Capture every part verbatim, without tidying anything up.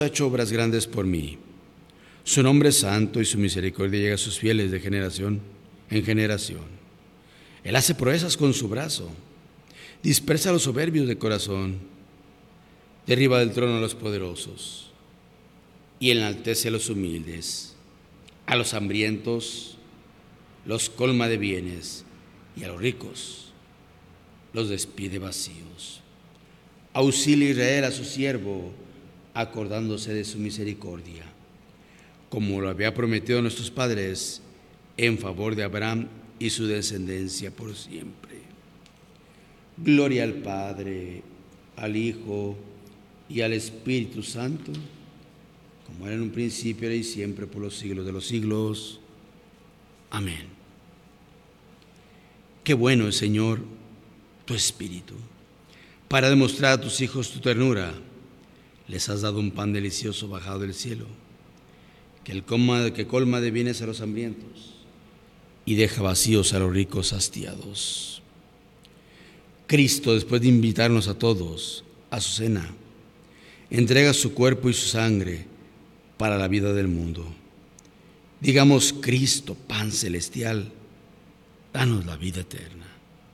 Ha hecho obras grandes por mí. Su nombre es santo y su misericordia llega a sus fieles de generación en generación. Él hace proezas con su brazo, dispersa a los soberbios de corazón, derriba del trono a los poderosos y enaltece a los humildes. A los hambrientos los colma de bienes y a los ricos los despide vacíos. Auxilia a Israel a su siervo, acordándose de su misericordia, como lo había prometido a nuestros padres, en favor de Abraham y su descendencia por siempre. Gloria al Padre, al Hijo y al Espíritu Santo, como era en un principio, ahora y siempre, por los siglos de los siglos. Amén. Qué bueno es, Señor, tu Espíritu. Para demostrar a tus hijos tu ternura, les has dado un pan delicioso bajado del cielo, que, el coma, que colma de bienes a los hambrientos y deja vacíos a los ricos hastiados. Cristo, después de invitarnos a todos a su cena, entrega su cuerpo y su sangre para la vida del mundo. Digamos: Cristo, pan celestial, danos la vida eterna.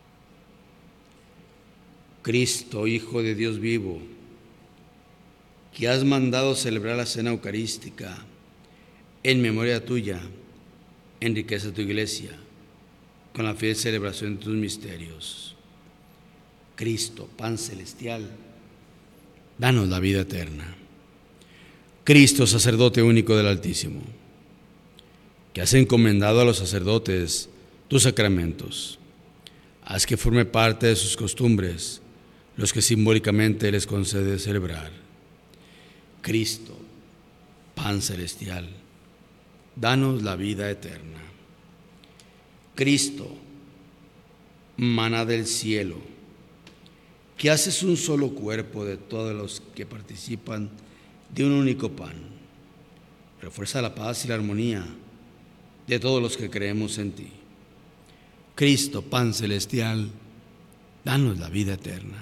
Cristo, Hijo de Dios vivo, que has mandado celebrar la cena eucarística en memoria tuya, enriquece tu iglesia con la fiel celebración de tus misterios. Cristo, pan celestial, danos la vida eterna. Cristo, sacerdote único del Altísimo, que has encomendado a los sacerdotes tus sacramentos, haz que forme parte de sus costumbres los que simbólicamente les concede celebrar. Cristo, pan celestial, danos la vida eterna. Cristo, maná del cielo, que haces un solo cuerpo de todos los que participan de un único pan, refuerza la paz y la armonía de todos los que creemos en ti. Cristo, pan celestial, danos la vida eterna.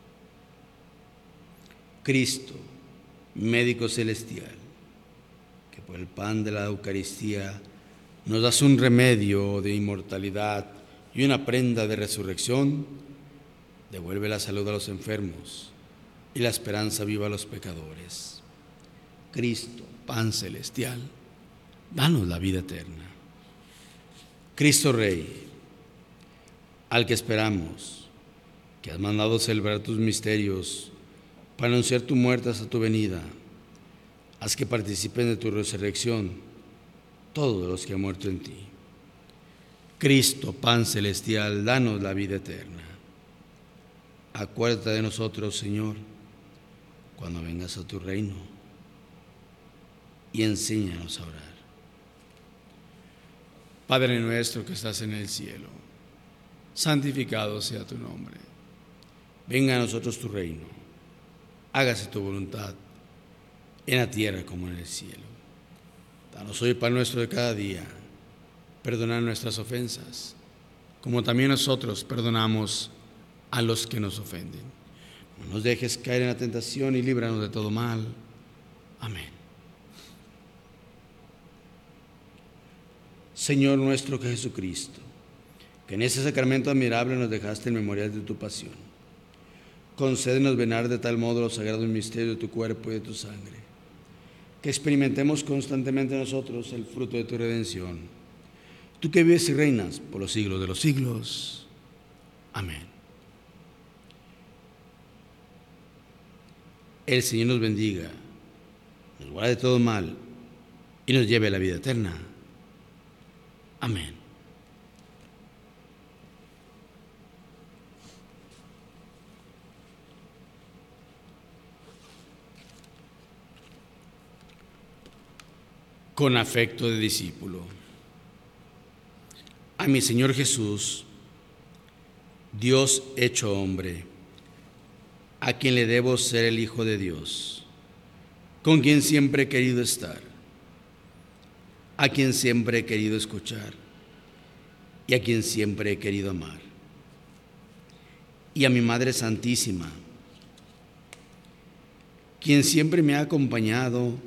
Cristo, médico celestial, que por el pan de la Eucaristía nos das un remedio de inmortalidad y una prenda de resurrección, devuelve la salud a los enfermos y la esperanza viva a los pecadores. Cristo, pan celestial, danos la vida eterna. Cristo Rey, al que esperamos, que has mandado celebrar tus misterios para anunciar tu muerte hasta tu venida, haz que participen de tu resurrección todos los que han muerto en ti. Cristo, pan celestial, danos la vida eterna. Acuérdate de nosotros, Señor, cuando vengas a tu reino, y enséñanos a orar. Padre nuestro que estás en el cielo, santificado sea tu nombre. Venga a nosotros tu reino. Hágase tu voluntad en la tierra como en el cielo. Danos hoy el pan nuestro de cada día. Perdona nuestras ofensas, como también nosotros perdonamos a los que nos ofenden. No nos dejes caer en la tentación y líbranos de todo mal. Amén. Señor nuestro que Jesucristo, que en ese sacramento admirable nos dejaste el memorial de tu pasión, concédenos venerar de tal modo los sagrados misterios de tu cuerpo y de tu sangre, que experimentemos constantemente nosotros el fruto de tu redención. Tú que vives y reinas por los siglos de los siglos. Amén. El Señor nos bendiga, nos guarde de todo mal y nos lleve a la vida eterna. Amén. Con afecto de discípulo. A mi Señor Jesús, Dios hecho hombre, a quien le debo ser el Hijo de Dios, con quien siempre he querido estar, a quien siempre he querido escuchar y a quien siempre he querido amar. Y a mi Madre Santísima, quien siempre me ha acompañado